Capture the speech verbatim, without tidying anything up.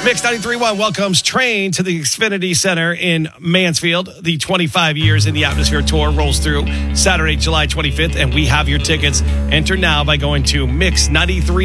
Mix ninety-three point one welcomes Train to the Xfinity Center in Mansfield. The twenty-five years in the Atmosphere Tour rolls through Saturday, July twenty-fifth, and we have your tickets. Enter now by going to mix ninety-three